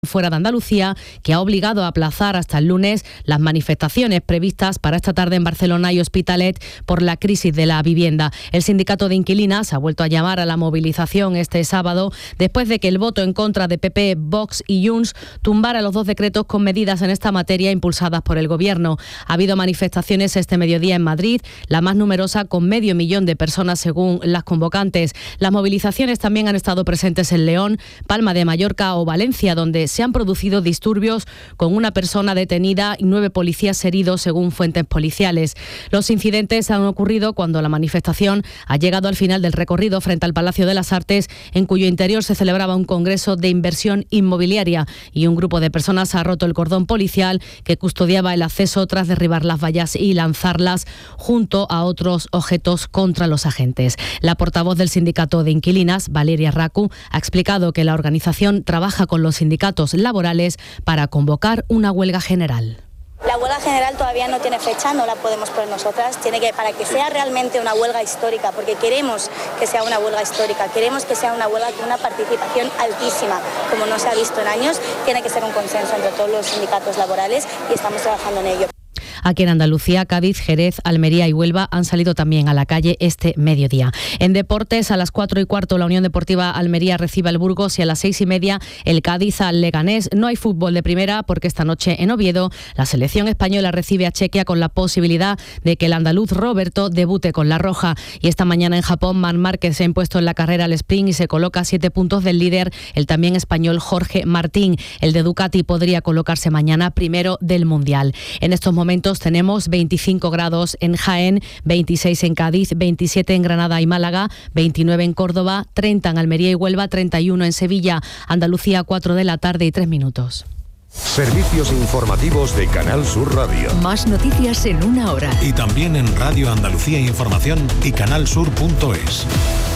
fuera de Andalucía, que ha obligado a aplazar hasta el lunes las manifestaciones previstas para esta tarde en Barcelona y Hospitalet por la crisis de la vivienda. El sindicato de inquilinas ha vuelto a llamar a la movilización este sábado después de que el voto en contra de PP, Vox y Junts tumbara los dos decretos con medidas en esta materia impulsadas por el Gobierno. Ha habido manifestaciones este mediodía en Madrid, la más numerosa con 500.000 de personas según las convocantes. Las movilizaciones también han estado presentes en León, Palma de Mallorca o Valencia, donde se han producido disturbios con una persona detenida y 9 policías heridos según fuentes policiales. Los incidentes han ocurrido cuando la manifestación ha llegado al final del recorrido frente al Palacio de las Artes, en cuyo interior se celebraba un congreso de inversión inmobiliaria, y un grupo de personas ha roto el cordón policial que custodiaba el acceso tras derribar las vallas y lanzarlas junto a otros objetos contra los agentes. La portavoz del sindicato de inquilinas, Valeria Racu, ha explicado que la organización trabaja con los sindicatos laborales para convocar una huelga general. La huelga general todavía no tiene fecha, no la podemos poner nosotras, para que sea realmente una huelga histórica, porque queremos que sea una huelga histórica, queremos que sea una huelga con una participación altísima, como no se ha visto en años, tiene que ser un consenso entre todos los sindicatos laborales y estamos trabajando en ello. Aquí en Andalucía, Cádiz, Jerez, Almería y Huelva han salido también a la calle este mediodía. En deportes, a las 4:15 la Unión Deportiva Almería recibe al Burgos y a las 6:30 el Cádiz al Leganés. No hay fútbol de primera porque esta noche en Oviedo la selección española recibe a Chequia con la posibilidad de que el andaluz Roberto debute con la roja. Y esta mañana en Japón, Marc Márquez se ha impuesto en la carrera al sprint y se coloca a 7 puntos del líder, el también español Jorge Martín. El de Ducati podría colocarse mañana primero del Mundial. En estos momentos tenemos 25 grados en Jaén, 26 en Cádiz, 27 en Granada y Málaga, 29 en Córdoba, 30 en Almería y Huelva, 31 en Sevilla. Andalucía, 4 de la tarde y 3 minutos. Servicios informativos de Canal Sur Radio. Más noticias en una hora. Y también en Radio Andalucía Información y canalsur.es.